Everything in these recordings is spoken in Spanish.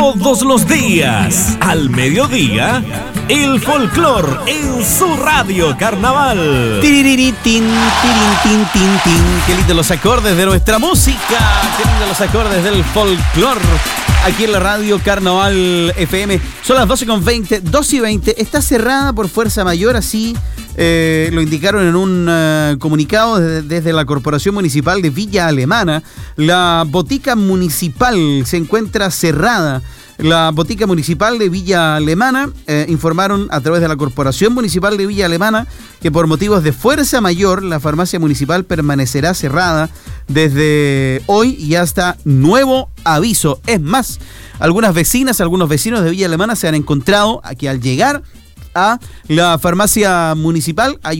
Todos los días, al mediodía, el folclor en su radio Carnaval. Tiriririn, tin, tin, tin, tin. Qué lindo los acordes de nuestra música. Qué lindo los acordes del folclor. Aquí en la radio Carnaval FM. Son las 12:20, 12:20. Está cerrada por fuerza mayor, así lo indicaron en un comunicado desde la Corporación Municipal de Villa Alemana. La botica municipal se encuentra cerrada. La botica municipal de Villa Alemana informaron a través de la Corporación Municipal de Villa Alemana que por motivos de fuerza mayor la farmacia municipal permanecerá cerrada desde hoy y hasta nuevo aviso. Es más, algunas vecinas, algunos vecinos de Villa Alemana se han encontrado que al llegar a la farmacia municipal hay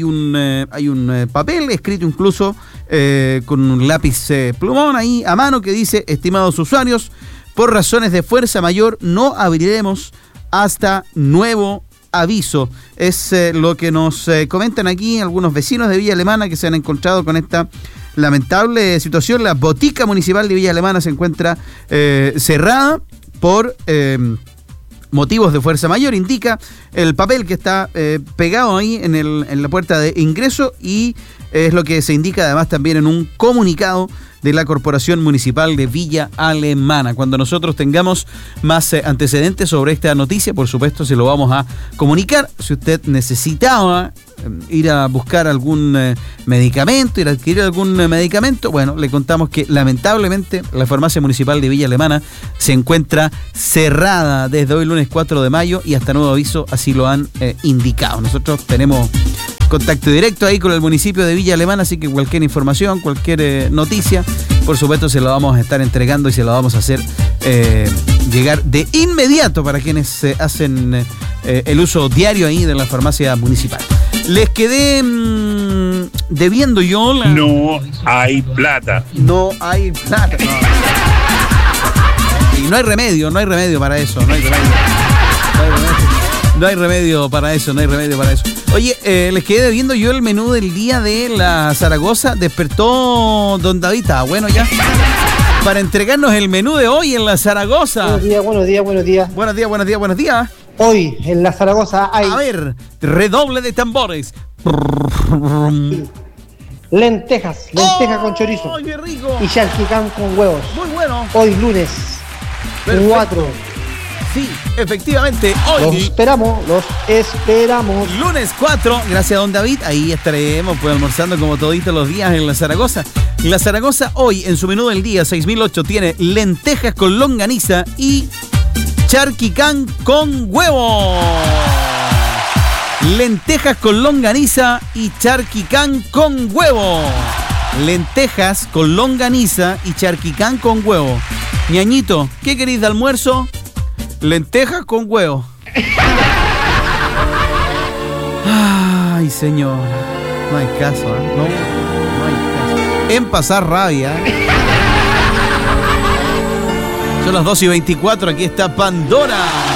un papel escrito incluso con un lápiz plumón ahí a mano que dice: estimados usuarios, por razones de fuerza mayor no abriremos hasta nuevo aviso. Es lo que nos comentan aquí algunos vecinos de Villa Alemana que se han encontrado con esta lamentable situación. La botica municipal de Villa Alemana se encuentra cerrada por motivos de fuerza mayor, indica el papel que está pegado ahí en la puerta de ingreso, y es lo que se indica además también en un comunicado de la Corporación Municipal de Villa Alemana. Cuando nosotros tengamos más antecedentes sobre esta noticia, por supuesto se lo vamos a comunicar. Si usted necesitaba ir a buscar algún medicamento, ir a adquirir algún medicamento, bueno, le contamos que lamentablemente la farmacia municipal de Villa Alemana se encuentra cerrada desde hoy lunes 4 de mayo y hasta nuevo aviso, así lo han indicado. Nosotros tenemos contacto directo ahí con el municipio de Villa Alemana, así que cualquier información, cualquier noticia, por supuesto se la vamos a estar entregando y se la vamos a hacer llegar de inmediato para quienes hacen el uso diario ahí de la farmacia municipal. Les quedé debiendo yo la... No hay plata. No hay plata. No. Y no hay remedio para eso, no hay remedio para eso. Oye, les quedé debiendo yo el menú del día de la Zaragoza. Despertó don David, bueno ya, para entregarnos el menú de hoy en la Zaragoza. Buenos días. Buenos días. Hoy en la Zaragoza hay... A ver, redoble de tambores. Lentejas con chorizo. ¡Qué rico! Y charquicán con huevos. Muy bueno. Hoy lunes 4. Sí, efectivamente, hoy. Los esperamos. Lunes 4, gracias a don David, ahí estaremos pues almorzando como toditos los días en la Zaragoza. La Zaragoza hoy en su menú del día 6008 tiene lentejas con longaniza y charquicán con huevo. Lentejas con longaniza y charquicán con huevo. Lentejas con longaniza y charquicán con huevo. Ñañito, ¿qué queréis de almuerzo? Lentejas con huevo. Ay, señor. No hay caso, ¿eh? No hay caso. En pasar rabia. Son las 12:24, aquí está Pandora.